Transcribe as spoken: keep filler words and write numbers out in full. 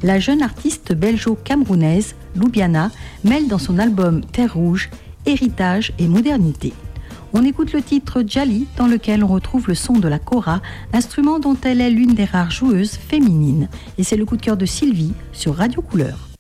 La jeune artiste belgeo-camerounaise, Loubiana, mêle dans son album Terre Rouge, héritage et modernité. On écoute le titre Djali, dans lequel on retrouve le son de la kora, instrument dont elle est l'une des rares joueuses féminines. Et c'est le coup de cœur de Sylvie sur Radio Couleur.